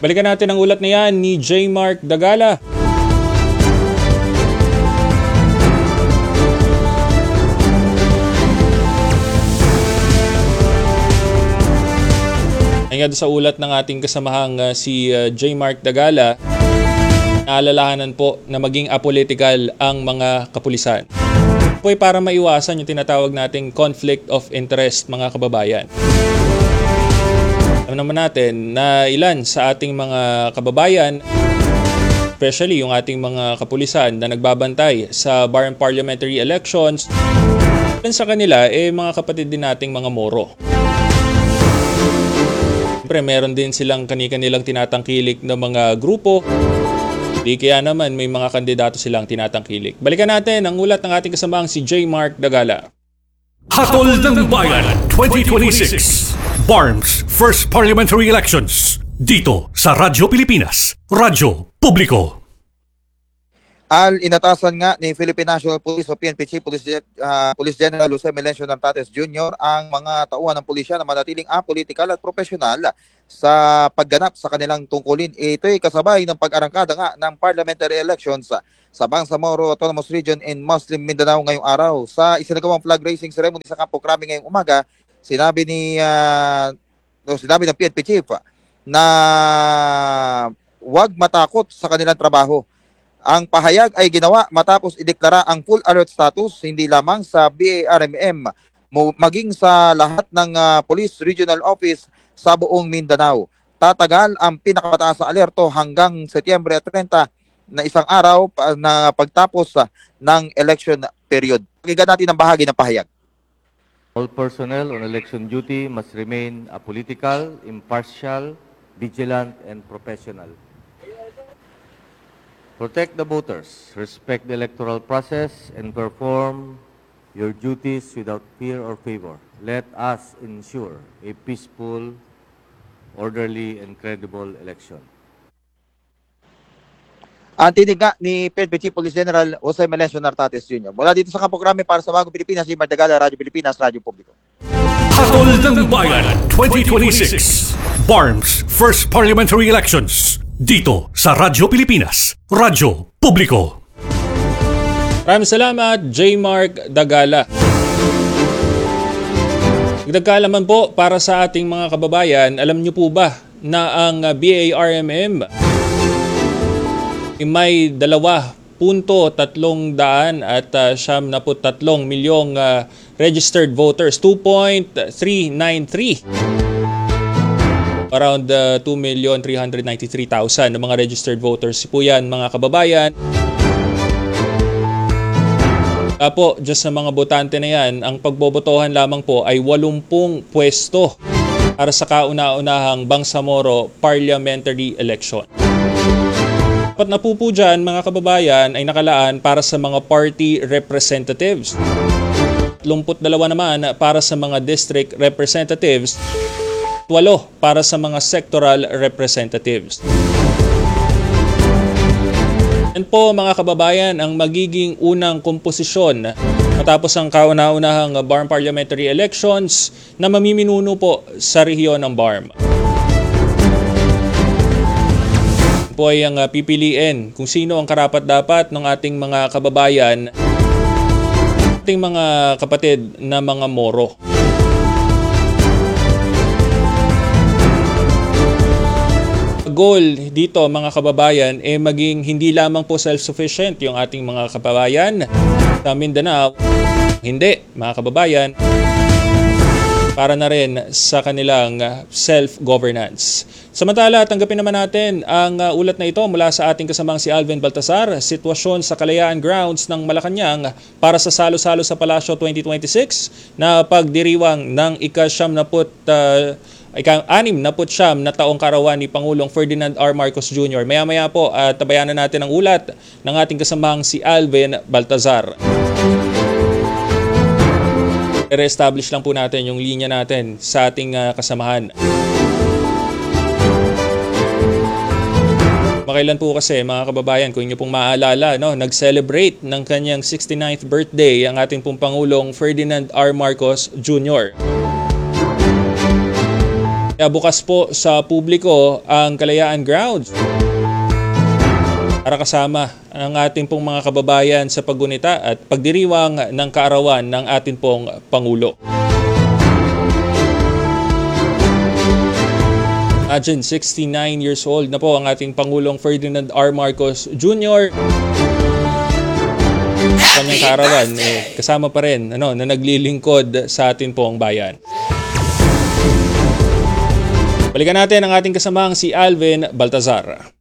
Balikan natin ang ulat na yan ni J. Mark Dagala. Ayon sa ulat ng ating kasamahang si J. Mark Dagala, naalalahanan po na maging apolitical ang mga kapulisan. Po ay para maiwasan yung tinatawag nating conflict of interest, mga kababayan. Alam naman natin na ilan sa ating mga kababayan, especially yung ating mga kapulisan na nagbabantay sa bar and parliamentary elections, ilan sa kanila mga kapatid din nating mga Moro. Siyempre, meron din silang kani-kanilang tinatangkilik na mga grupo. Di kaya naman may mga kandidato silang tinatangkilik. Balikan natin ang ulat ng ating kasamahang si J. Mark Dagala. Hatol ng Bayan 2026 BARM's First Parliamentary Elections dito sa Radyo Pilipinas, Radyo Publiko. Inatasan nga ni Philippine National Police o PNP Chief Police General Jose Melencio Nartates Jr. ang mga tauhan ng pulisya na manatiling apolitical at profesional sa pagganap sa kanilang tungkulin. Ito ay kasabay ng pag-arangkada nga ng parliamentary elections sa Bangsamoro Autonomous Region in Muslim Mindanao ngayong araw. Sa isinagawang flag raising ceremony sa Campo Crame ngayong umaga, sinabi ng PNP Chief na huwag matakot sa kanilang trabaho. Ang pahayag ay ginawa matapos ideklara ang full alert status hindi lamang sa BARMM maging sa lahat ng Police Regional Office sa buong Mindanao. Tatagal ang pinakamataas na alerto hanggang Setyembre 30 na isang araw na pagtapos ng election period. Pakinggan natin ang bahagi ng pahayag. All personnel on election duty must remain apolitical, impartial, vigilant, and professional. Protect the voters, respect the electoral process, and perform your duties without fear or favor. Let us ensure a peaceful, orderly, and credible election. Ang tinig nga ni PNP Chief Police General Jose Melencio Nartates Jr. Mula dito sa Campo Crame para sa Bagong Pilipinas, si Mardagala, Radyo Pilipinas, Radyo Publiko. Hatol ng Bayan 2026 BARM's First Parliamentary Elections dito sa Radyo Pilipinas, Radyo Publiko. Maraming salamat, J. Mark Dagala. Nagdagkalaman po para sa ating mga kababayan, alam niyo po ba na ang BARMM may 2.373 milyong registered voters, 2.393. Around 2,393,000 na mga registered voters po yan, mga kababayan. Po, just sa mga botante na yan, ang pagbobotohan lamang po ay 80 pwesto para sa kauna-unahang Bangsamoro Parliamentary Election. Apat na po dyan, mga kababayan, ay nakalaan para sa mga party representatives. 32 naman para sa mga district representatives. 8 para sa mga sectoral representatives. Yan po, mga kababayan, ang magiging unang komposisyon matapos ang kauna-unahang BARM parliamentary elections na mamiminuno po sa rehiyon ng BARM. Yan po ay ang pipiliin kung sino ang karapat-dapat ng ating mga kababayan, ating mga kapatid na mga Moro. Goal dito, mga kababayan, maging hindi lamang po self-sufficient yung ating mga kababayan sa Mindanao. Hindi, mga kababayan, para na rin sa kanilang self-governance. Samantala, tanggapin naman natin ang ulat na ito mula sa ating kasamang si Alvin Baltasar. Sitwasyon sa Kalayaan Grounds ng Malacanang para sa salo-salo sa Palasyo 2026 na pagdiriwang ng ika-69 na taong karawan ni Pangulong Ferdinand R. Marcos Jr. Maya-maya po, tabayanan natin ang ulat ng ating kasamang si Alvin Baltasar. I-reestablish lang po natin yung linya natin sa ating kasamahan. Makailan po kasi, mga kababayan, kung inyo pong maaalala, nag-celebrate ng kanyang 69th birthday ang ating pong Pangulong Ferdinand R. Marcos Jr. Kaya bukas po sa publiko ang Kalayaan Grounds para kasama ang ating pong mga kababayan sa paggunita at pagdiriwang ng kaarawan ng ating pong Pangulo. Imagine, 69 years old na po ang ating Pangulong Ferdinand R. Marcos Jr. Kanyang kaarawan, kasama pa rin na naglilingkod sa ating pong bayan. Balikan natin ang ating kasamang si Alvin Baltazar.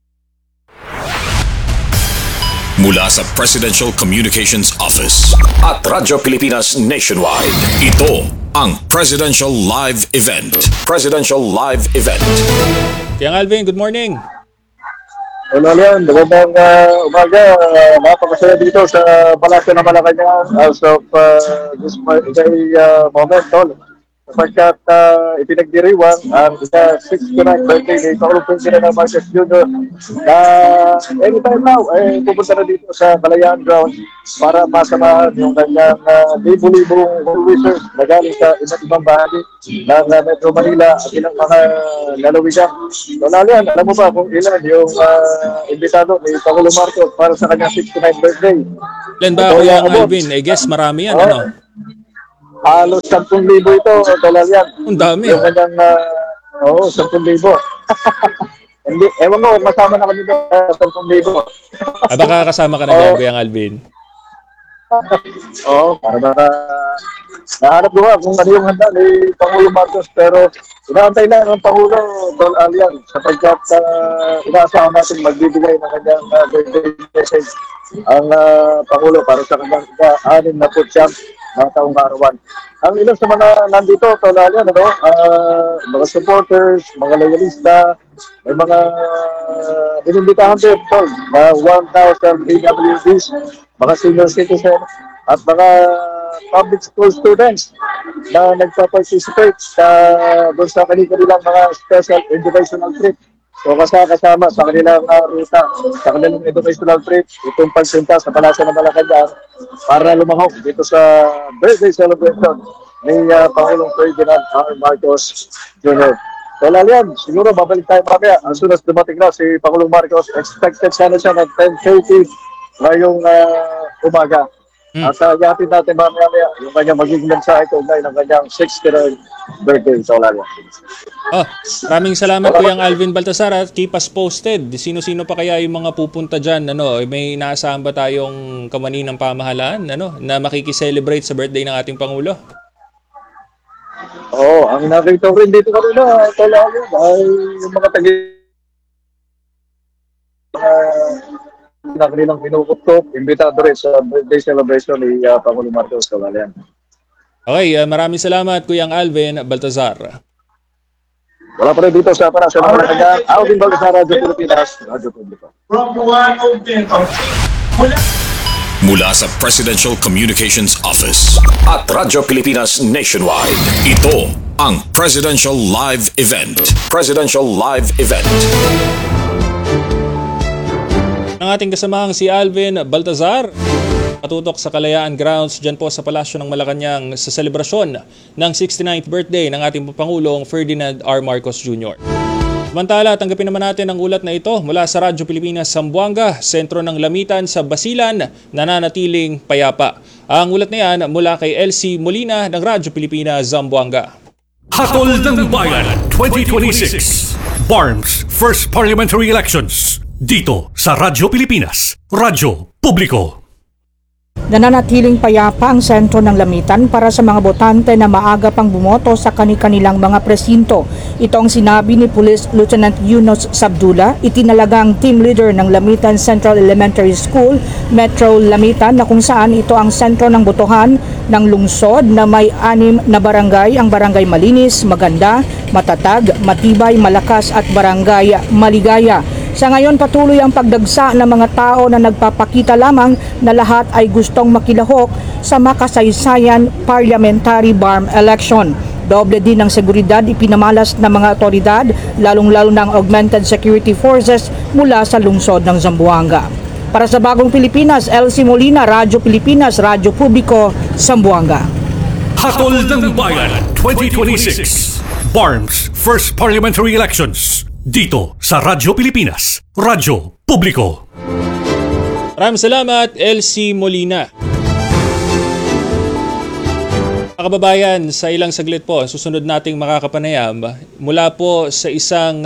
Mula sa Presidential Communications Office at Radyo Pilipinas Nationwide, ito ang Presidential Live Event. Presidential Live Event. Kaya Alvin, good morning. Hello, Leon. Magandang umaga. Napakasaya dito sa Palasyo ng Malacanang as of this moment, Tol. Sapagkat ipinagdiriwang ang 69th birthday ni Pangulong Ferdinand Marcos Jr. na anytime now ay pupunta na dito sa Kalayaan Grounds para masamahan yung kanyang libo-libong well-wishers na galing sa iba't ibang bahagi ng Metro Manila at ilang mga lalawigan. So, Lalian, alam mo ba kung ilan yung imbitado ni Pangulong Marcos para sa kanyang 69th birthday? Ilan ba, Kuya Alvin? I guess marami yan, ano? Halos 10,000 ito, Lalian. Ang dami. Yung kanyang, 10,000. Hindi, ewan mo, masama na kami sa 10,000. Baka kasama ka na dyan, Kuya Alvin. Para nahanap ko nga kung ano yung handa ni Pangulong Marcos, pero inaantay lang ng Pangulo, Tol Alian, sapagkat inaasahan natin magbibigay ng kanyang birthday message ang Pangulo para sa kanyang 69 mga taong kaarawan. Ang ilan sa mga nandito, Tol Alian, mga supporters, mga loyalista, may mga inimbitahan din, Tol, na 1,000 PWDs, mga senior citizen, at mga public school students na nagpa-participate doon sa kanilang mga special educational trip. So kasama sa kanilang ruta, sa kanilang educational trip, itong pagsinta sa Palasyo ng Malacanang para lumahok dito sa birthday celebration ni Pangulong Ferdinand R. Marcos Jr. So Lalian, siguro babalik tayo mamaya as soon as dumating na si Pangulong Marcos. Expected sana siya ng 10:30 ngayong umaga. At yatin natin mamaya yung kanyang magiging mensahe kaugnay ng kanyang 69th birthday. So Lalian. Maraming salamat Kuya Alvin Baltazar at keep us posted. Sino-sino pa kaya yung mga pupunta dyan? May inaasahan ba tayong kamani ng pamahalaan na makikiselebrate sa birthday ng ating Pangulo? Ang nakita ko rin dito kanina, Tol Alian, ay yung mga na kanilang pinukutok, imbitado rin sa birthday celebration ni Pangulong Marcos, Tol Alian. Okay, maraming salamat Kuya Alvin Baltazar. Wala pa rin dito sa Palasyo ng Malacanang. Alvin Baltazar, Radyo Pilipinas, Radyo Publiko. Mula sa Presidential Communications Office at Radyo Pilipinas Nationwide, ito ang Presidential Live Event. Presidential Live Event. Ang ating kasamang si Alvin Baltazar, katutok sa Kalayaan Grounds dyan po sa Palasyo ng Malacanang sa selebrasyon ng 69th birthday ng ating Pangulong Ferdinand R. Marcos Jr. Samantala, tanggapin naman natin ang ulat na ito mula sa Radyo Pilipinas Zamboanga, sentro ng Lamitan sa Basilan, nananatiling payapa. Ang ulat na yan mula kay LC Molina ng Radyo Pilipinas Zamboanga. Hatol ng Bayan 2026 BARMS First Parliamentary Elections dito sa Radyo Pilipinas, Radyo Publiko. Nananatiling payapa ang sentro ng Lamitan para sa mga botante na maaga pang bumoto sa kani-kanilang mga presinto. Ito ang sinabi ni Police Lieutenant Yunus Sabdula, itinalagang team leader ng Lamitan Central Elementary School, Metro Lamitan, na kung saan ito ang sentro ng botohan ng lungsod na may 6 na barangay, ang Barangay Malinis, Maganda, Matatag, Matibay, Malakas at Barangay Maligaya. Sa ngayon, patuloy ang pagdagsa ng mga tao na nagpapakita lamang na lahat ay gustong makilahok sa makasaysayan parliamentary BARM election. Doble din ng seguridad ipinamalas ng mga otoridad, lalong-lalo ng augmented security forces mula sa lungsod ng Zamboanga. Para sa Bagong Pilipinas, LC Molina, Radyo Pilipinas, Radyo Publiko, Zamboanga. Hatol ng Bayan 2026 BARMS First Parliamentary Elections dito sa Radyo Pilipinas, Radyo Publiko. Maraming salamat, LC Molina. Mga kababayan, sa ilang saglit po, susunod nating makakapanayam mula po sa isang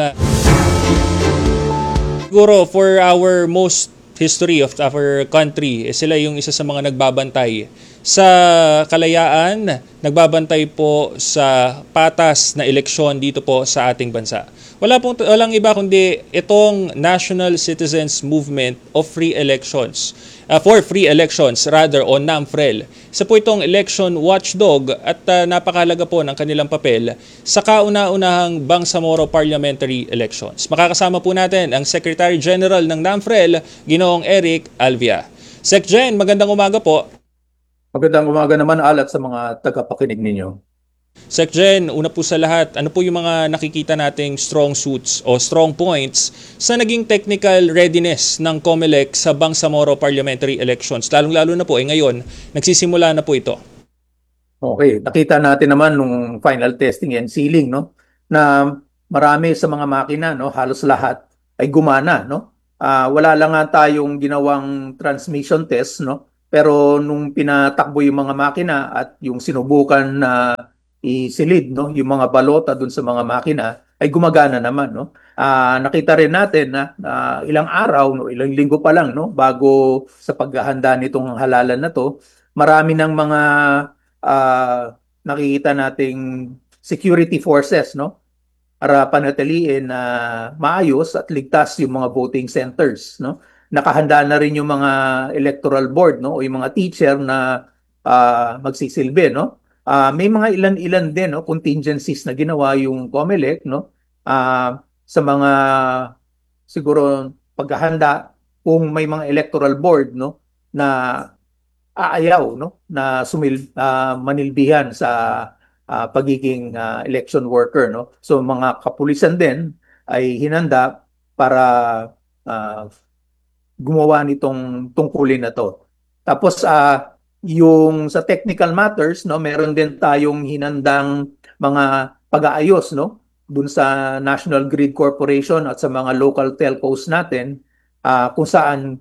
siguro for our most history of our country, sila yung isa sa mga nagbabantay sa kalayaan, nagbabantay po sa patas na eleksyon dito po sa ating bansa. Walang iba kundi itong National Citizens Movement of Free Elections, for Free Elections rather, o NAMFREL. Isa po itong election watchdog at napakahalaga po ng kanilang papel sa kauna-unahang Bangsamoro Parliamentary Elections. Makakasama po natin ang Secretary General ng NAMFREL, Ginoong Eric Alvia. Sec Gen, magandang umaga po. Magandang umaga naman, Alat, sa mga tagapakinig ninyo. Sec Gen, una po sa lahat, ano po yung mga nakikita nating strong suits o strong points sa naging technical readiness ng COMELEC sa Bangsamoro Parliamentary Elections? Lalong-lalo na po, ngayon, nagsisimula na po ito. Okay, nakita natin naman nung final testing and sealing, no, na marami sa mga makina, no, halos lahat ay gumana, no. Wala lang nga tayong ginawang transmission test, no, pero nung pinatakbo yung mga makina at yung sinubukan na isilid, no, yung mga balota dun sa mga makina ay gumagana naman, no. Nakita rin natin na ilang araw, no, ilang linggo pa lang, no, bago sa paghahanda nitong halalan na to, marami ng mga nakikita nating security forces, no, para panatiliin na maayos at ligtas yung mga voting centers, no. Nakahanda na rin yung mga electoral board, no, o yung mga teacher na magsisilbi, no. May mga ilan-ilan din, no, contingencies na ginawa yung COMELEC, no, sa mga siguro paghahanda kung may mga electoral board, no, na aayaw, no, na manilbihan sa pagiging election worker, no. So mga kapulisan din ay hinanda para gumawa nitong tungkulin na to. Tapos yung sa technical matters, no, meron din tayong hinandang mga pag-aayos, no, dun sa National Grid Corporation at sa mga local telcos natin, kung saan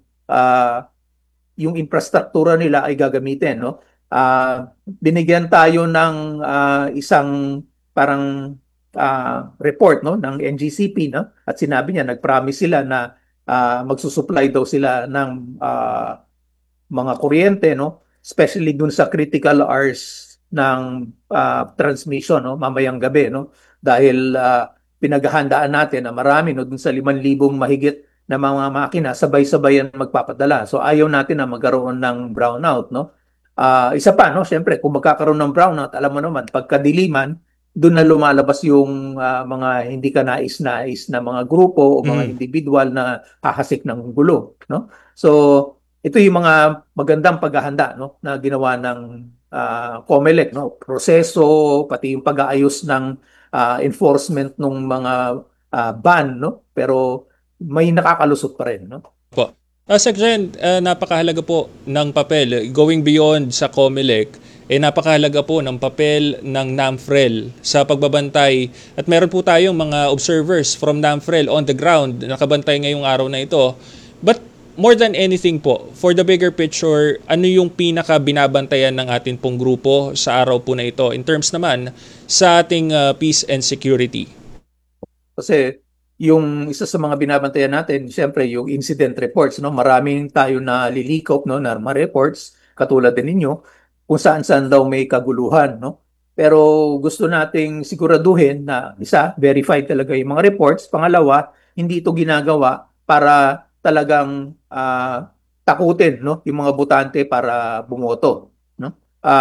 yung infrastruktura nila ay gagamitin, no. Binigyan tayo ng isang parang report, no, ng NGCP, no, at sinabi niya, nag-promise sila na magsusupply daw sila ng mga kuryente, no, especially dun sa critical hours ng transmission, no, mamayang gabi, no, dahil pinaghahandaan natin na marami, no, dun sa 5,000 mahigit na mga makina sabay-sabayan magpapadala. So ayaw natin na magkaroon ng brownout, no. Isa pa, no, syempre kung magkakaroon ng brownout, alam mo naman, pagkadiliman, doon na lumalabas yung mga hindi ka nais-nais na mga grupo o mga individual na hahasik ng gulo, no. So ito yung mga magandang paghahanda, no, na ginawa ng COMELEC, no, proseso, pati yung pag-aayos ng enforcement ng mga ban, no, pero may nakakalusot pa rin, no. Po. Sec Gen, napakahalaga po ng papel, going beyond sa COMELEC, napakahalaga po ng papel ng NAMFREL sa pagbabantay. At meron po tayong mga observers from NAMFREL on the ground, nakabantay ngayong araw na ito. But more than anything po, for the bigger picture, ano yung pinaka binabantayan ng ating pong grupo sa araw po na ito in terms naman sa ating peace and security? Kasi yung isa sa mga binabantayan natin, syempre yung incident reports, no, maraming tayo na lilikop, no, na reports katulad din ninyo kung saan-saan daw may kaguluhan, no. Pero gusto nating siguraduhin na isa, verified talaga yung mga reports. Pangalawa, hindi ito ginagawa para talagang takutin, no, yung mga botante para bumoto, no.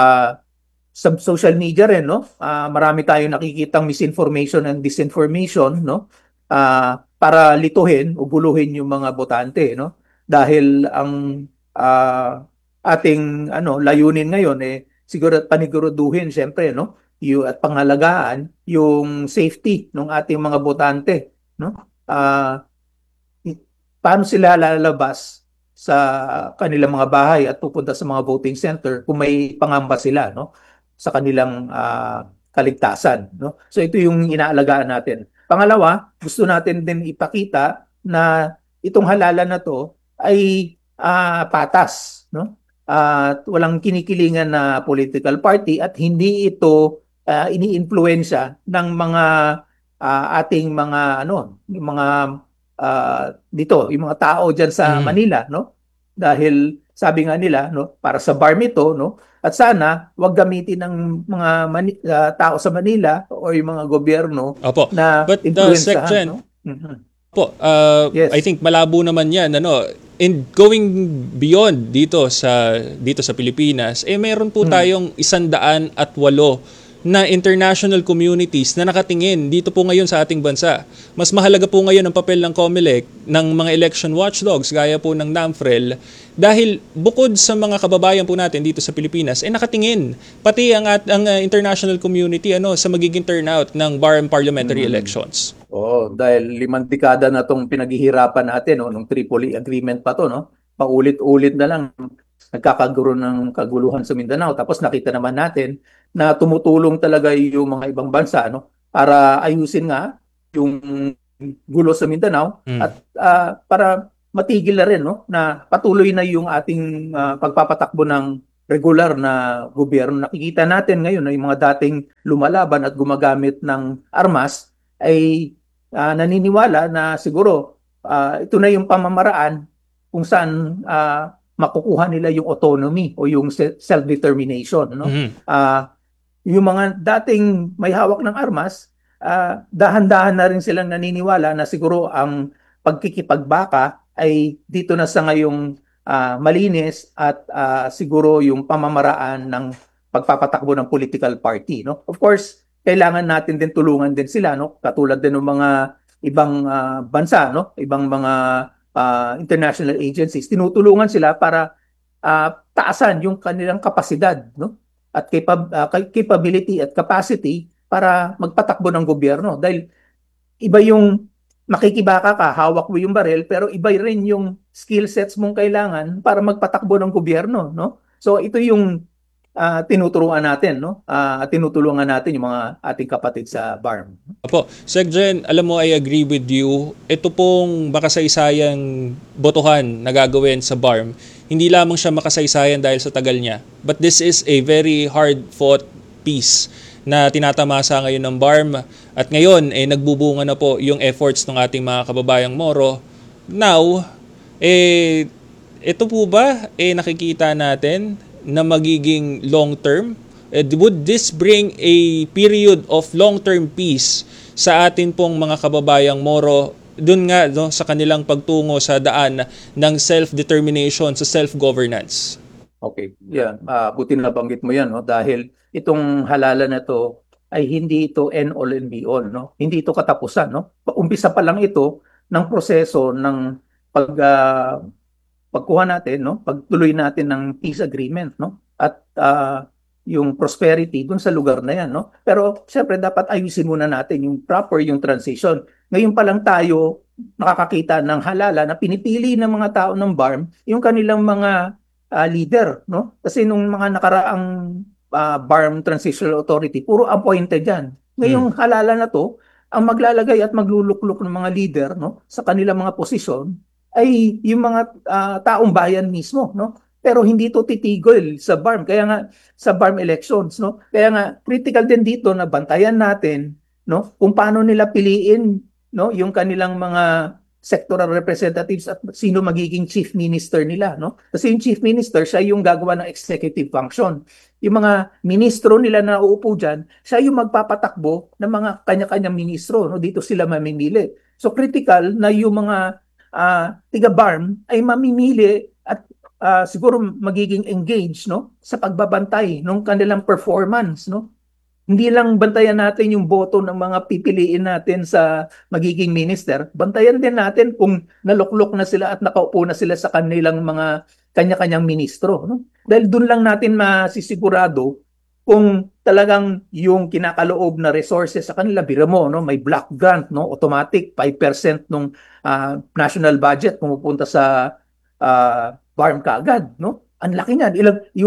Sa social media rin, no, marami tayong nakikitang misinformation and disinformation, no, para lituhin o guluhin yung mga botante, no, dahil ang ating layunin ngayon siguro paniguruduhin syempre, no, at pangalagaan yung safety ng ating mga botante, no. Paano sila lalabas sa kanilang mga bahay at pupunta sa mga voting center kung may pangamba sila, no? sa kanilang kaligtasan, no? So ito yung inaalagaan natin. Pangalawa, gusto natin din ipakita na itong halalan na to ay patas, no? At walang kinikilingan na political party at hindi ito iniimpluwensya ng mga ating mga yung mga dito, yung mga tao diyan sa Manila, no? Dahil sabi nga nila, no, para sa BARM ito, no? At sana wag gamitin ng mga tao sa Manila o yung mga gobyerno Opo. na But Sec. influensyahan, Jen, no? Mhm. po, Yes. I think malabo naman 'yan, ano. In going beyond dito sa Pilipinas, meron po tayong 108 na international communities na nakatingin dito po ngayon sa ating bansa. Mas mahalaga po ngayon ang papel ng COMELEC, ng mga election watchdogs gaya po ng NAMFREL, dahil bukod sa mga kababayan po natin dito sa Pilipinas, nakatingin pati ang international community sa magiging turnout ng BARM parliamentary elections. Dahil 5 dekada na tong pinaghihirapan natin, no, nung Tripoli Agreement pa to, no? Paulit-ulit na lang nagkakagulo ng kaguluhan sa Mindanao. Tapos nakita naman natin na tumutulong talaga yung mga ibang bansa, no, para ayusin nga yung gulo sa Mindanao at para matigil na rin, no, na patuloy na yung ating pagpapatakbo ng regular na gobyerno. Nakikita natin ngayon na yung mga dating lumalaban at gumagamit ng armas ay naniniwala na siguro ito na yung pamamaraan kung saan makukuha nila yung autonomy o yung self-determination, no? Yung mga dating may hawak ng armas, dahan-dahan na rin silang naniniwala na siguro ang pagkikipagbaka ay dito na sa ngayong malinis at siguro yung pamamaraan ng pagpapatakbo ng political party, no? Of course, kailangan natin din tulungan din sila, no? Katulad din ng mga ibang bansa, no? Ibang mga international agencies, tinutulungan sila para taasan yung kanilang kapasidad, no? At capability at capacity para magpatakbo ng gobyerno. Dahil iba yung makikibaka ka, hawak mo yung baril, pero iba rin yung skill sets mong kailangan para magpatakbo ng gobyerno, no? So ito yung tinuturuan natin, no? Tinutulungan natin yung mga ating kapatid sa BARM. Opo, Sec. Jen, alam mo, I agree with you. Ito pong makasaysayang botohan na gagawin sa BARM, hindi lamang siya makasaysayan dahil sa tagal niya. But this is a very hard-fought peace na tinatamasa ngayon ng BARM. At ngayon, nagbubunga na po yung efforts ng ating mga kababayang Moro. Now, ito po ba nakikita natin na magiging long-term? Would this bring a period of long-term peace sa atin pong mga kababayang Moro dun nga sa kanilang pagtungo sa daan ng self-determination, sa self-governance? Okay, yeah. Buti na banggit mo yan, no? Dahil itong halalan na to ay hindi ito end all and be all, no? Hindi ito katapusan, no? Umpisa pa lang ito ng proseso ng pagkuha natin, no? Pagtuloy natin ng peace agreement, no? At yung prosperity dun sa lugar na yan, no? Pero syempre dapat ayusin muna natin yung proper yung transition. Ngayon pa lang tayo nakakakita ng halala na pinipili ng mga tao ng BARM yung kanilang mga leader, no? Kasi nung mga nakaraang BARM Transitional Authority, puro appointed yan. Ngayong halala na to, ang maglalagay at magluluklok ng mga leader, no, sa kanilang mga posisyon ay yung mga taong bayan mismo, no? Pero hindi to titigil sa BARM. Kaya nga sa BARM elections, no? Kaya nga critical din dito na bantayan natin, no, kung paano nila piliin, no, yung kanilang mga sectoral representatives at sino magiging chief minister nila, no? Kasi yung chief minister, siya yung gagawa ng executive function. Yung mga ministro nila na uupo dyan, siya yung magpapatakbo ng mga kanya-kanyang ministro, no? Dito sila mamimili. So critical na yung mga tiga-BARM ay mamimili at siguro magiging engaged, no, sa pagbabantay ng kanilang performance, no? Hindi lang bantayan natin yung boto ng mga pipiliin natin sa magiging minister, bantayan din natin kung naluklok na sila at nakaupo na sila sa kanilang mga kanya-kanyang ministro, no? Dahil doon lang natin masisigurado kung talagang yung kinakaloob na resources sa kanila, biro mo, no, may block grant, no, automatic 5% ng national budget pumupunta sa BARM kaagad, no? Ang laki niyan. Yung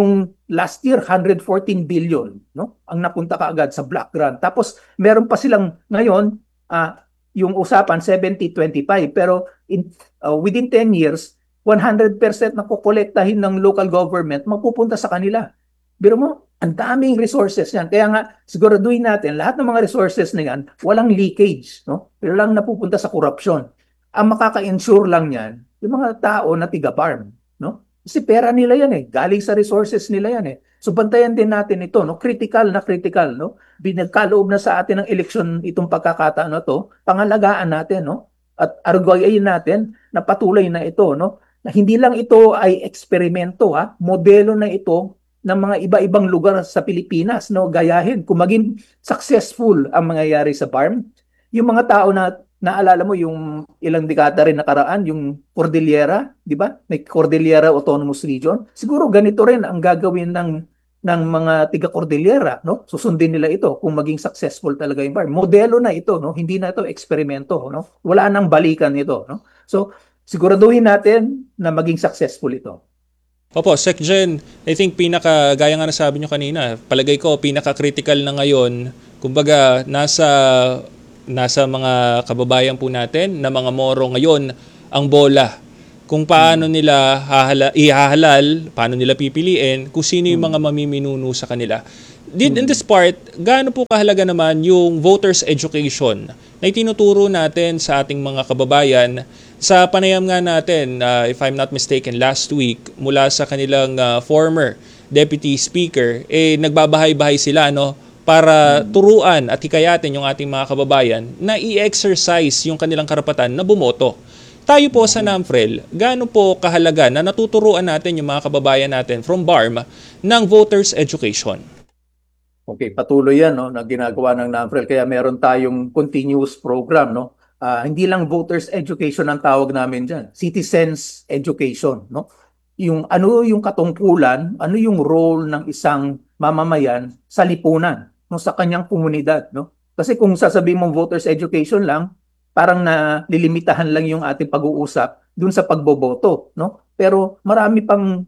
last year 114 billion, no? Ang napunta kaagad sa black grant. Tapos meron pa silang ngayon yung usapan 70-25, pero within 10 years 100% na kukolektahin ng local government mapupunta sa kanila. Biro mo, ang daming resources yan. Kaya nga, siguraduhin natin, lahat ng mga resources na yan, walang leakage, no? Pero lang napupunta sa korupsyon. Ang makaka-ensure lang yan, yung mga tao na tiga-farm, no? Kasi pera nila yan galing sa resources nila yan So bantayan din natin ito, no? Critical, no? Binagkaloob na sa atin ng eleksyon itong pagkakataon na to, pangalagaan natin, no? At arguayin natin na patuloy na ito, no? Na hindi lang ito ay eksperimento, modelo na ito ng mga iba-ibang lugar sa Pilipinas, no? Gayahin kung maging successful ang mangyayari sa farm. Yung mga tao na naalala mo yung ilang dekada rin nakaraan, yung Cordillera, di ba? May Cordillera Autonomous Region. Siguro ganito rin ang gagawin ng mga tiga Cordillera, no? Susundin nila ito kung maging successful talaga yung farm. Modelo na ito, no? Hindi na ito eksperimento, no? Wala nang balikan nito, no? So, siguraduhin natin na maging successful ito. Opo, Sec Gen, I think gaya nga nasabi nyo kanina, palagay ko pinaka-critical na ngayon, kumbaga nasa mga kababayan po natin na mga Moro ngayon ang bola. Kung paano nila ihahalal, paano nila pipiliin, kung sino yung mga mamiminuno sa kanila. In this part, gaano po kahalaga naman yung voters education na itinuturo natin sa ating mga kababayan sa panayam nga natin, if I'm not mistaken, last week, mula sa kanilang former deputy speaker, nagbabahay-bahay sila, no? Para turuan at hikayatin yung ating mga kababayan na i-exercise yung kanilang karapatan na bumoto. Tayo po sa NAMFREL, gaano po kahalaga na natuturuan natin yung mga kababayan natin from BARM ng voters education? Okay, patuloy yan, no, na ginagawa ng NAMFREL. Kaya meron tayong continuous program, no? Hindi lang voters education ang tawag namin dyan, citizens education, no? Yung ano yung katungkulan, ano yung role ng isang mamamayan sa lipunan, no, sa kanyang komunidad, no? Kasi kung sasabihin mong voters education lang, parang nalilimitahan lang yung ating pag-uusap dun sa pagboboto, no? Pero marami pang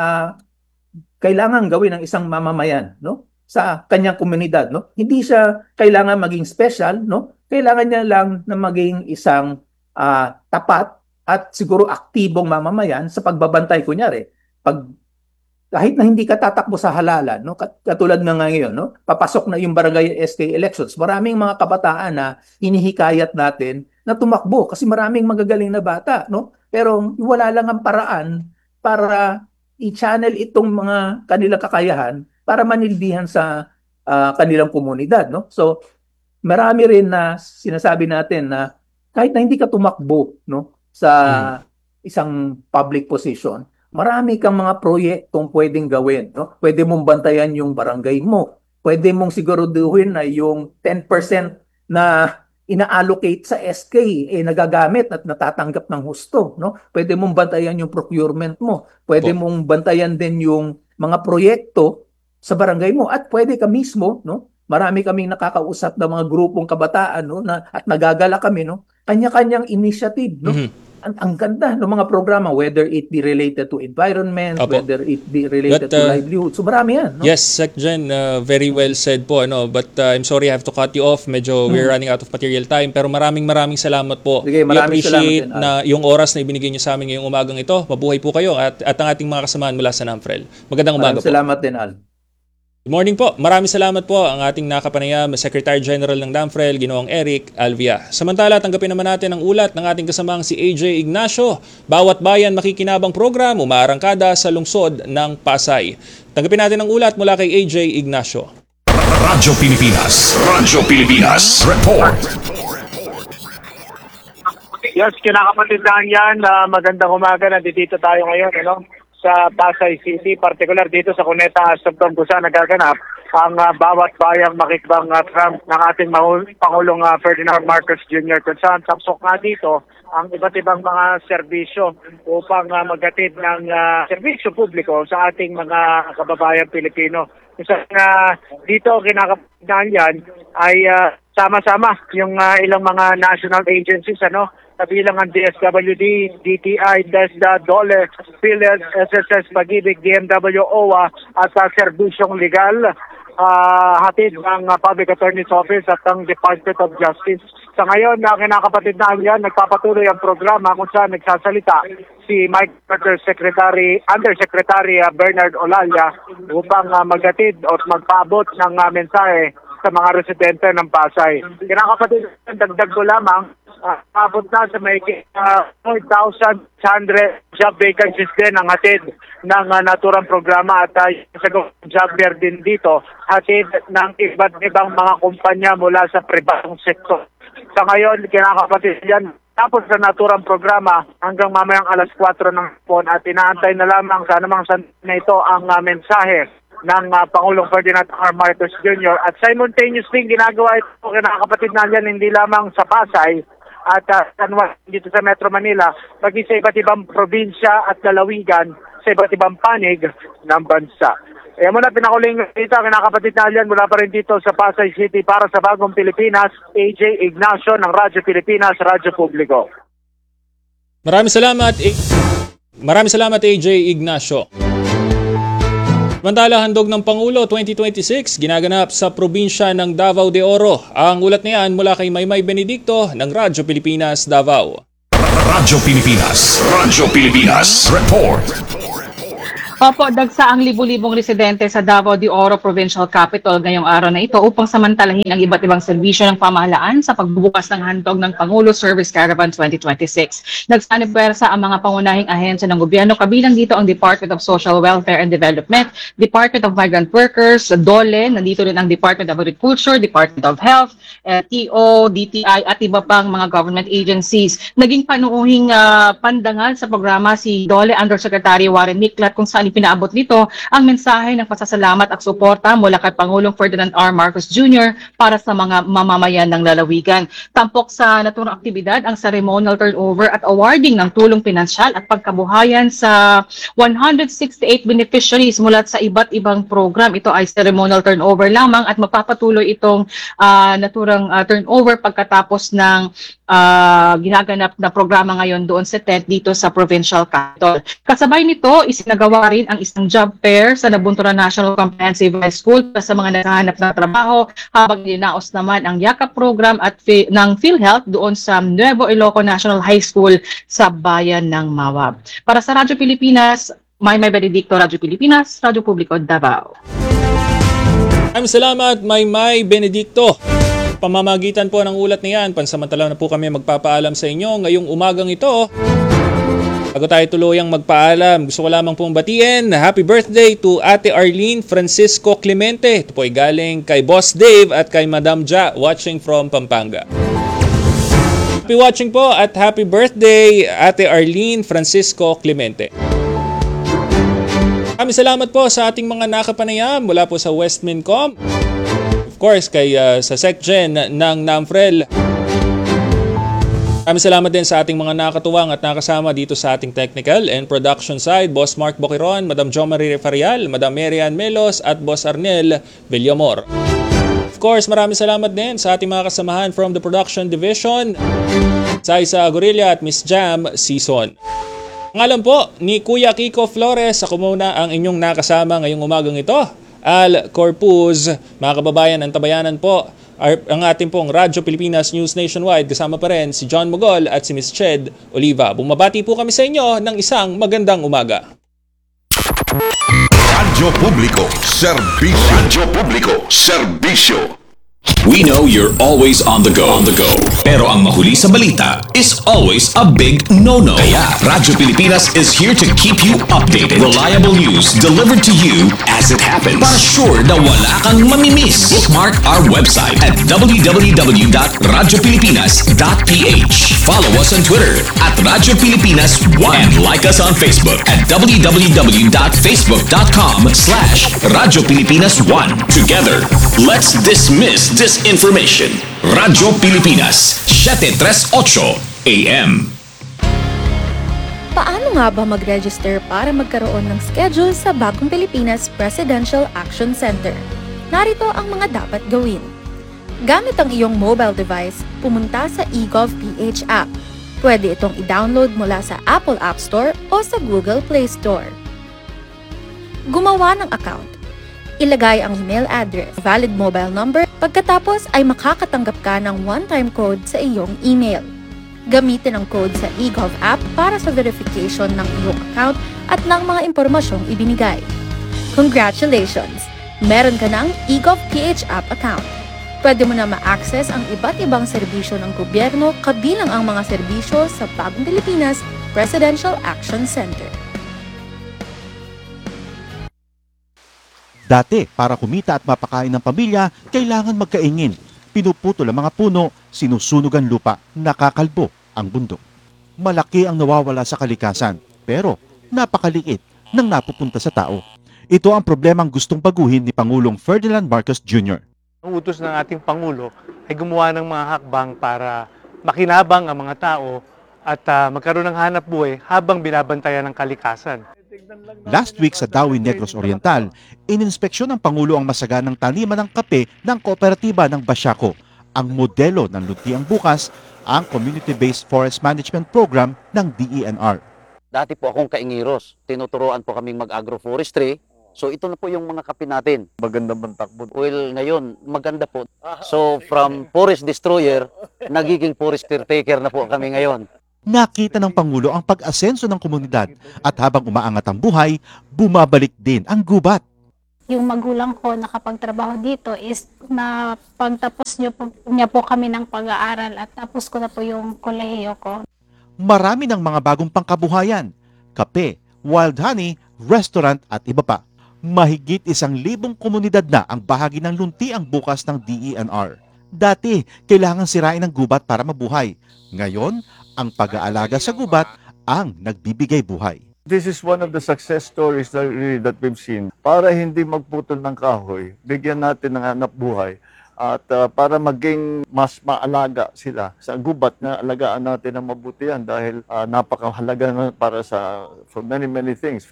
kailangan gawin ng isang mamamayan, no, sa kanyang komunidad, no? Hindi siya kailangan maging special, no? Kailangan niya lang na maging isang tapat at siguro aktibong mamamayan sa pagbabantay. Kunyari, kahit na hindi ka tatakbo sa halalan, no? Katulad ng ngayon, no? Papasok na yung barangay SK elections. Maraming mga kabataan na hinihikayat natin na tumakbo kasi maraming magagaling na bata, no? Pero wala lang ang paraan para i-channel itong mga kanilang kakayahan para manilbihan sa kanilang komunidad, no? So, marami rin na sinasabi natin na kahit na hindi ka tumakbo, no, sa isang public position, marami kang mga proyektong pwedeng gawin, no? Pwede mong bantayan yung barangay mo. Pwede mong siguraduhin na yung 10% na ina-allocate sa SK nagagamit at natatanggap ng husto, no? Pwede mong bantayan yung procurement mo. Pwede mong bantayan din yung mga proyekto sa barangay mo at pwede ka mismo, no? Marami kaming nakakausap ng mga grupong kabataan, no, at nagagala kami, no? Kanya-kanyang initiative, no? Ang ganda ng mga programa, whether it be related to environment, whether it be related to livelihood. So marami yan, no? Yes, Sec Gen, very well said po, ano, but I'm sorry I have to cut you off. Medyo we're running out of material time, pero maraming salamat po. Sige, We appreciate salamat din, na yung oras na ibinigay niyo sa amin ngayong umagang ito. Mabuhay po kayo at ang ating mga kasamahan mula sa NAMFREL. Magandang umaga po. Salamat din, Al. Good morning po. Maraming salamat po ang ating nakapanayam, Secretary General ng NAMFREL, Ginoong Eric Alvia. Samantala, tanggapin naman natin ang ulat ng ating kasamang si AJ Ignacio. Bawat bayan makikinabang program, umaarangkada sa lungsod ng Pasay. Tanggapin natin ang ulat mula kay AJ Ignacio. Radyo Pilipinas. Report. Yes, kinakapatidaan yan. Magandang umaga. Nandito tayo ngayon, ano? Sa Pasay City, particular dito sa Cuneta Asubtong kung saan nagaganap ang bawat bayang makikbang Trump ng ating Pangulong Ferdinand Marcos Jr. kung saan sapsok nga dito ang iba't ibang mga serbisyo upang maghatid ng serbisyo publiko sa ating mga kababayang Pilipino. Kung saan dito kinakapagdaan yan ay sama-sama yung ilang mga national agencies, kabilang ang DSWD, DTI, DESDA, DOLE, PhilHealth, SSS, Pag-ibig, DMW, OWA at serbisyong legal, hatid ng Public Attorney's Office at ng Department of Justice. Sa ngayon, kinakapatid na yan, nagpapatuloy ang programa kung saan nagsasalita si Undersecretary Bernard Olalla upang maghatid o magpaabot ng mensahe sa mga residente ng Pasay. Kinakapatid, dagdag ko lamang, abot na sa may 4,100 job vacancies din ang hatid ng naturang programa at sa job fair din dito, hatid ng iba't ibang mga kumpanya mula sa pribadong sektor. Sa ngayon, kinakapatid yan, tapos sa naturang programa hanggang mamayang alas 4 ng hapon at inaantay na lamang sa anumang sandali na ito ang mensahe ng Pangulong Ferdinand R. Marcos Jr. At simultaneously ginagawa ito, kinakapatid na yan, hindi lamang sa Pasay at San Juan dito sa Metro Manila, pati sa iba't ibang probinsya at lalawigan sa iba't ibang panig ng bansa. Kaya muna pinakuling dito, kinakapatid na yan mula pa rin dito sa Pasay City para sa Bagong Pilipinas, AJ Ignacio ng Radyo Pilipinas, Radyo Publiko. Maraming salamat AJ Ignacio. Samantala, handog ng Pangulo 2026 ginaganap sa probinsya ng Davao de Oro. Ang ulat na yan mula kay Maymay Benedicto ng Radyo Pilipinas, Davao. Radyo Pilipinas Report. Opo, dagsa ang libu-libong residente sa Davao de Oro Provincial Capital ngayong araw na ito upang samantalahin ang iba't ibang serbisyo ng pamahalaan sa pagbubukas ng handog ng Pangulo Service Caravan 2026. Nagsanibwersa ang mga pangunahing ahensya ng gobyerno, kabilang dito ang Department of Social Welfare and Development, Department of Migrant Workers, DOLE, nandito rin ang Department of Agriculture, Department of Health, LTO, DTI at iba pang mga government agencies. Naging panuuhing pandangal sa programa si DOLE Undersecretary Warren Miklat kung saan pinaabot nito ang mensahe ng pasasalamat at suporta mula kay Pangulong Ferdinand R. Marcos Jr. para sa mga mamamayan ng lalawigan. Tampok sa naturang aktibidad ang ceremonial turnover at awarding ng tulong pinansyal at pagkabuhayan sa 168 beneficiaries mula sa iba't ibang program. Ito ay ceremonial turnover lamang at magpapatuloy itong naturang turnover pagkatapos ng ginaganap na programa ngayon doon sa TED dito sa Provincial Capital. Kasabay nito, isinagawa rin ang isang job fair sa Nabunturan National Comprehensive High School para sa mga naghahanap ng trabaho, habang dinaos naman ang yakap program at ng PhilHealth doon sa Nuevo Iloco National High School sa bayan ng Mawab. Para sa Radyo Pilipinas, Maymay Benedicto, Radyo Pilipinas, Radyo Publiko, Davao. Maraming salamat, Maymay Benedicto. Pamamagitan po ng ulat na yan, pansamantala na po kami magpapaalam sa inyo ngayong umagang ito. Bago tayo tuluyang magpaalam, gusto ko lamang pong batiin happy birthday to Ate Arlene Francisco Clemente. Ito po ay galing kay Boss Dave at kay Madam Ja, watching from Pampanga. Happy watching po at happy birthday Ate Arlene Francisco Clemente. Maraming salamat po sa ating mga nakapanayam mula po sa Westmincom. Of course, kay sa SecGen ng NAMFREL. Maraming salamat din sa ating mga nakatuwang at nakasama dito sa ating technical and production side, Boss Mark Boquiron, Madam Jo Marie Farial, Madam Marian Melos at Boss Arnel Villamor. Of course, maraming salamat din sa ating mga kasamahan from the production division, Saisa Gorilla at Miss Jam Season. Ngalan po ni Kuya Kiko Flores, ako muna ang inyong nakasama ngayong umagang ito. Al Corpus, mga kababayan ng Tabayanan po, ang ating pong Radyo Pilipinas News Nationwide, kasama pa rin si John Mogol at si Miss Ched Oliva. Bumabati po kami sa inyo ng isang magandang umaga. Radyo Publiko, serbisyo. Radyo Publiko, serbisyo. We know you're always on the go. Pero ang mahuli sa balita is always a big no-no. Kaya Radyo Pilipinas is here to keep you updated. Reliable news delivered to you as it happens. Para sure na wala kang mamimiss. Bookmark our website at www.radiopilipinas.ph. Follow us on Twitter at Radyo Pilipinas 1 and like us on Facebook at www.facebook.com/Radyo Pilipinas 1. Together, let's dismiss disinformation. Radyo Pilipinas, 738 AM. Paano nga ba mag-register para magkaroon ng schedule sa Bagong Pilipinas Presidential Action Center? Narito ang mga dapat gawin. Gamit ang iyong mobile device, pumunta sa eGov.ph app. Pwede itong i-download mula sa Apple App Store o sa Google Play Store. Gumawa ng account. Ilagay ang email address, valid mobile number, pagkatapos ay makakatanggap ka ng one-time code sa iyong email. Gamitin ang code sa eGov app para sa verification ng iyong account at ng mga impormasyong ibinigay. Congratulations! Meron ka ng eGov.ph app account. Pwede mo na ma-access ang iba't ibang serbisyo ng gobyerno kabilang ang mga serbisyo sa Bagong Pilipinas Presidential Action Center. Dati, para kumita at mapakain ng pamilya, kailangan magkaingin. Pinuputol ang mga puno, sinusunog ang lupa, nakakalbo ang bundok. Malaki ang nawawala sa kalikasan, pero napakaliit ng napupunta sa tao. Ito ang problemang gustong baguhin ni Pangulong Ferdinand Marcos Jr. Ang utos ng ating Pangulo ay gumawa ng mga hakbang para makinabang ang mga tao at magkaroon ng hanap buhay habang binabantayan ng kalikasan. Last week sa Dawi Negros Oriental, ininspeksyon ng Pangulo ang masaganang taniman ng kape ng kooperatiba ng Basiaco. Ang modelo ng Luntiang Bukas, ang Community-Based Forest Management Program ng DENR. Dati po akong kaingiros. Tinuturoan po kaming mag-agroforestry. So ito na po yung mga kape natin. Maganda bang takbo? Well, ngayon, maganda po. So from forest destroyer, nagiging forest caretaker na po kami ngayon. Nakita ng Pangulo ang pag-asenso ng komunidad at habang umaangat ang buhay, bumabalik din ang gubat. Yung magulang ko nakapagtrabaho dito is na pagtapos niya po kami ng pag-aaral at tapos ko na po yung kolehiyo ko. Marami ng mga bagong pangkabuhayan, kape, wild honey, restaurant at iba pa. Mahigit 1,000 komunidad na ang bahagi ng Luntiang Bukas ng DENR. Dati, kailangan sirain ang gubat para mabuhay. Ngayon, ang pag-aalaga sa gubat ang nagbibigay buhay. This is one of the success stories that we've seen. Para hindi magputol ng kahoy, bigyan natin ng hanap buhay at para maging mas maalaga sila sa gubat na alagaan natin ng mabuti yan dahil napakahalaga na para for many things.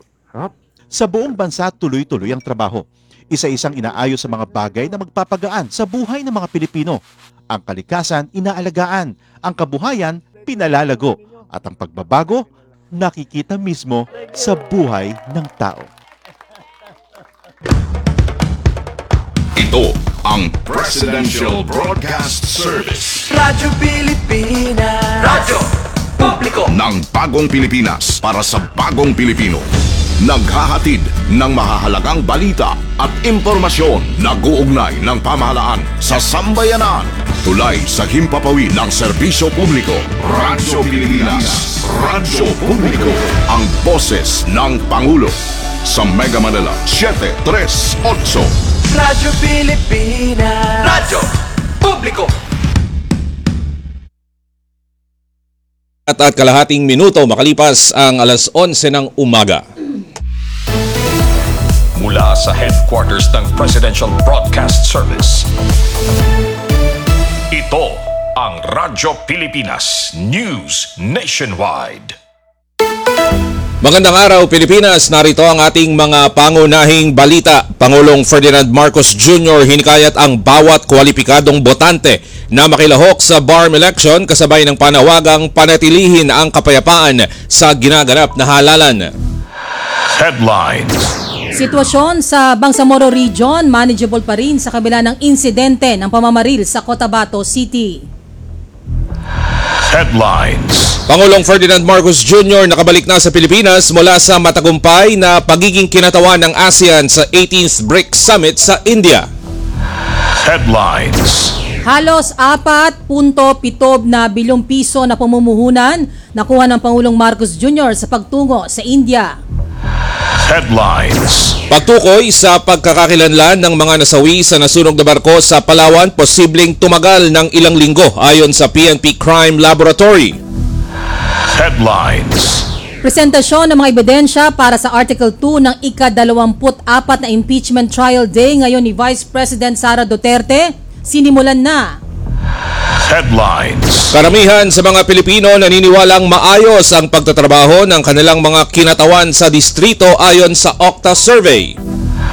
Sa buong bansa, tuloy-tuloy ang trabaho. Isa-isang inaayos sa mga bagay na magpapagaan sa buhay ng mga Pilipino. Ang kalikasan, inaalagaan. Ang kabuhayan, pinalalago. At ang pagbabago, nakikita mismo sa buhay ng tao. Ito ang Presidential Broadcast Service. Radyo Pilipinas. Radyo Publiko Ng bagong Pilipinas para sa bagong Pilipino. Naghahatid ng mahahalagang balita at impormasyon na guugnay ng pamahalaan sa sambayanan. Tulay sa himpapawid ng serbisyo publiko. Radyo Pilipinas. Radyo Publiko. Ang boses ng Pangulo. Sa Mega Manila, 738. Radyo Pilipinas. Radyo Publiko. At kalahating minuto makalipas ang alas 11 ng umaga. Mula sa headquarters ng Presidential Broadcast Service. Ito ang Radyo Pilipinas News Nationwide. Magandang araw Pilipinas, narito ang ating mga pangunahing balita. Pangulong Ferdinand Marcos Jr. hinikayat ang bawat kwalipikadong botante na makilahok sa BARM election kasabay ng panawagang panatilihin ang kapayapaan sa ginaganap na halalan. Headlines. Sitwasyon sa Bangsamoro Region, manageable pa rin sa kabila ng insidente ng pamamaril sa Cotabato City. Headlines. Pangulong Ferdinand Marcos Jr. nakabalik na sa Pilipinas mula sa matagumpay na pagiging kinatawan ng ASEAN sa 18th BRICS Summit sa India. Headlines. Halos 4.7 bilyong piso na pamumuhunan nakuha ng Pangulong Marcos Jr. sa pagtungo sa India. Headlines. Pagtukoy sa pagkakakilanlan ng mga nasawi sa nasunog na barko sa Palawan, posibleng tumagal ng ilang linggo ayon sa PNP Crime Laboratory. Headlines. Presentasyon ng mga ebidensya para sa Article 2 ng ika-24 na impeachment trial day ngayon ni Vice President Sara Duterte, sinimulan na. Headlines. Karamihan sa mga Pilipino naniniwalang maayos ang pagtatrabaho ng kanilang mga kinatawan sa distrito ayon sa Okta Survey.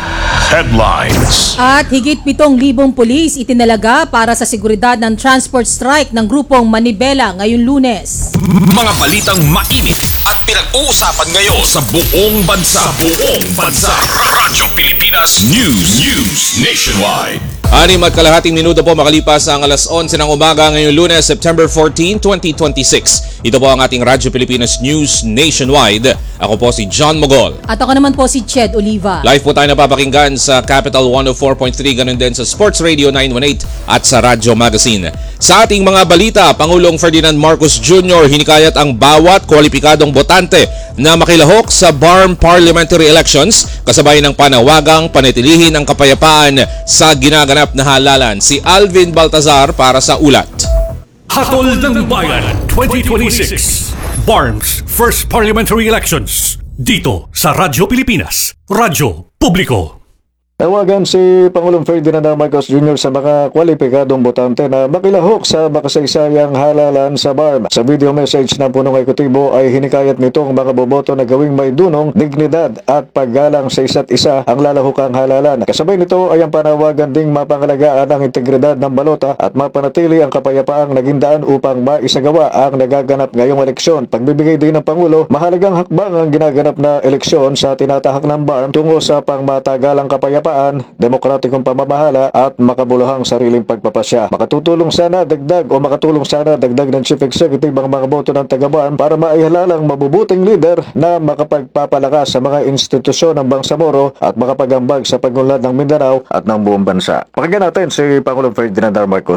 headlines. At higit 7,000 pulis itinalaga para sa seguridad ng transport strike ng grupong Manibela ngayong Lunes. Mga balitang mainit at pinag-uusapan ngayon sa buong bansa. Radyo Pilipinas News Nationwide. 6:30 minuto po makalipas ang alas 11 ng umaga ngayong Lunes, September 14, 2026. Ito po ang ating Radyo Pilipinas News Nationwide. Ako po si John Mogol. At ako naman po si Ched Oliva. Live po tayo napapakinggan sa Capital 104.3, ganun din sa Sports Radio 918 at sa Radyo Magazine. Sa ating mga balita, Pangulong Ferdinand Marcos Jr. hinikayat ang bawat kwalipikadong botante na makilahok sa BARM parliamentary elections kasabay ng panawagang panatilihin ang kapayapaan sa ginaganap na halalan. Si Alvin Baltazar para sa ulat. Hatol ng Bayan 2026 BARM's First Parliamentary Elections dito sa Radyo Pilipinas, Radyo Publiko. Tawagan si Pangulong Ferdinand Marcos Jr. sa mga kwalipikadong botante na makilahok sa makasaysayang halalan sa BARM. Sa video message ng punong ekutibo ay hinikayat nitong mga boboto na gawing may dunong, dignidad at paggalang sa isa't isa ang lalahukang halalan. Kasabay nito ay ang panawagan ding mapangalagaan ang integridad ng balota at mapanatili ang kapayapaang naging daan upang maisagawa ang nagaganap ngayong eleksyon. Pagbibigay din ng Pangulo, mahalagang hakbang ang ginaganap na eleksyon sa tinatahak ng BARM tungo sa pangmatagalang kapayapaan, demokratikong pamamahala at makabuluhang sariling pagpapasya. Makatulong sana dagdag ng Chief Executive ang mga boto ng taga-BARM para maihalalang mabubuting leader na makapagpapalakas sa mga institusyon ng Bangsamoro at makapagambag sa pagunlad ng Mindanao at ng buong bansa. Pakinggan natin si Pangulong Ferdinand R. Marcos